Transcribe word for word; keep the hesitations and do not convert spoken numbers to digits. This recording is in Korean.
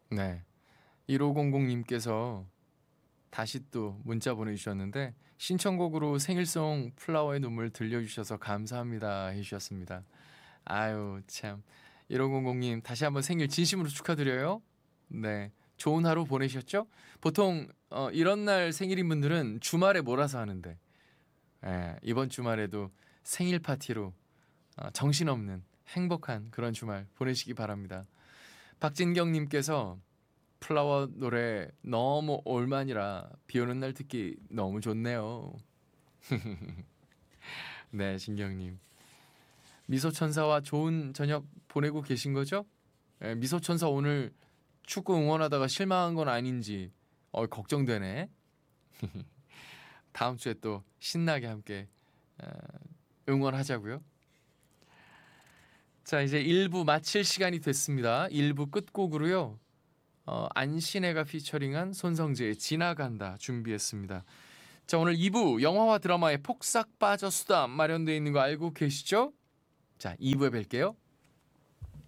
네. 일오공공님께서 다시 또 문자 보내주셨는데 신청곡으로 생일송 플라워의 눈물 들려주셔서 감사합니다 해주셨습니다. 아유 참 일오공공님 다시 한번 생일 진심으로 축하드려요. 네, 좋은 하루 보내셨죠? 보통 어, 이런 날 생일인 분들은 주말에 몰아서 하는데 예, 이번 주말에도 생일 파티로 어, 정신없는 행복한 그런 주말 보내시기 바랍니다. 박진경님께서 플라워 노래 너무 올만이라 비 오는 날 듣기 너무 좋네요. 네, 진경님. 미소천사와 좋은 저녁 보내고 계신 거죠? 예, 미소천사 오늘 축구 응원하다가 실망한 건 아닌지 어, 걱정되네. 다음 주에 또 신나게 함께 어, 응원하자고요. 자, 이제 일 부 마칠 시간이 됐습니다. 일 부 끝곡으로요. 어, 안신혜가 피처링한 손성재의 지나간다 준비했습니다. 자, 오늘 이 부 영화와 드라마에 폭삭 빠져 수다 마련되어 있는 거 알고 계시죠? 자, 이 부에 뵐게요.